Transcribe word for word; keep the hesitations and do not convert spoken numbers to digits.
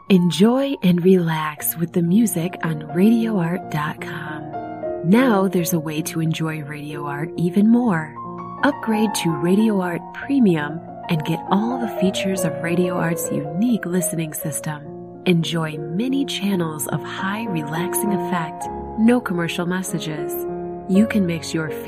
Enjoy and relax with the music on radio art dot com. Now there's a way to enjoy Radio Art even more. Upgrade to Radio Art Premium and get all the features of Radio Art's unique listening system. Enjoy many channels of high relaxing effect, no commercial messages. You can mix your